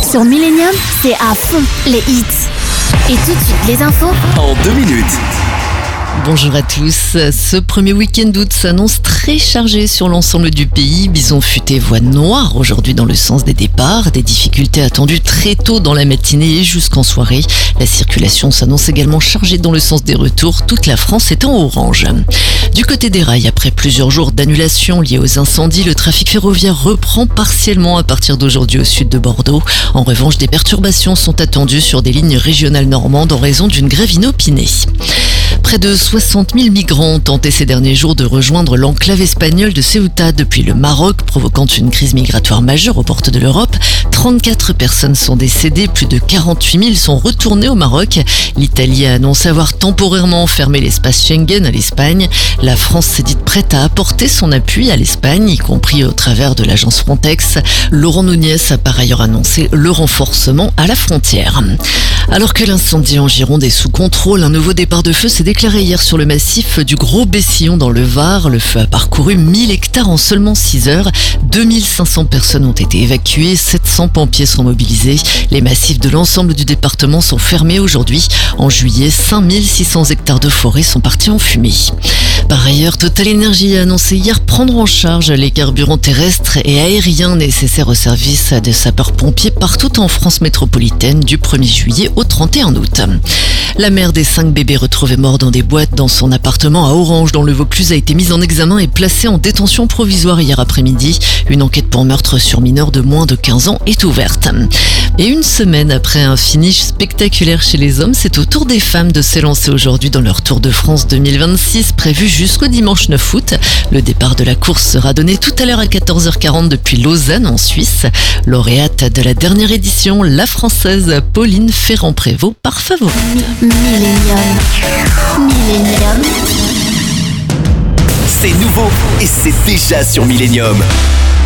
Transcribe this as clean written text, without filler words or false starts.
Sur Millennium, c'est à fond les hits. Et tout de suite, les infos en 2 minutes. Bonjour à tous. Ce premier week-end d'août s'annonce très chargé sur l'ensemble du pays. Bison futé voie noire aujourd'hui dans le sens des départs. Des difficultés attendues très tôt dans la matinée et jusqu'en soirée. La circulation s'annonce également chargée dans le sens des retours. Toute la France est en orange. Du côté des rails, après plusieurs jours d'annulation liés aux incendies, le trafic ferroviaire reprend partiellement à partir d'aujourd'hui au sud de Bordeaux. En revanche, des perturbations sont attendues sur des lignes régionales normandes en raison d'une grève inopinée. Près de 60 000 migrants ont tenté ces derniers jours de rejoindre l'enclave espagnole de Ceuta depuis le Maroc, provoquant une crise migratoire majeure aux portes de l'Europe. 34 personnes sont décédées, plus de 48 000 sont retournées au Maroc. L'Italie a annoncé avoir temporairement fermé l'espace Schengen à l'Espagne. La France s'est dite prête à apporter son appui à l'Espagne, y compris au travers de l'agence Frontex. Laurent Nunez a par ailleurs annoncé le renforcement à la frontière. Alors que l'incendie en Gironde est sous contrôle, un nouveau départ de feu s'est déclaré hier sur le massif du Gros Bessillon dans le Var. Le feu a parcouru 1000 hectares en seulement 6 heures. 2500 personnes ont été évacuées, 700 pompiers sont mobilisés. Les massifs de l'ensemble du département sont fermés aujourd'hui. En juillet, 5600 hectares de forêt sont partis en fumée. Par ailleurs, Total Energy a annoncé hier prendre en charge les carburants terrestres et aériens nécessaires au service des sapeurs-pompiers partout en France métropolitaine du 1er juillet au 31 août. La mère des 5 bébés retrouvés morts dans des boîtes dans son appartement à Orange dans le Vaucluse a été mise en examen et placée en détention provisoire hier après-midi. Une enquête pour meurtre sur mineur de moins de 15 ans est ouverte. Et une semaine après un finish spectaculaire chez les hommes, c'est au tour des femmes de s'élancer aujourd'hui dans leur Tour de France 2026 prévu jusqu'au dimanche 9 août. Le départ de la course sera donné tout à l'heure à 14h40 depuis Lausanne en Suisse. Lauréate de la dernière édition, la Française Pauline Ferrand-Prévot par favorite. Millennium. C'est nouveau et c'est déjà sur Millennium.